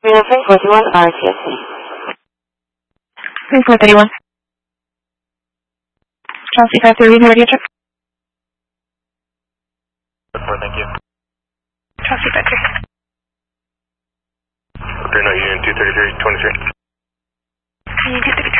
Unit 341 RTSC. 3431. Chelsea 530, radio check. Thank you. Chelsea 530. Okay, no, Union 233, 23. Union 233.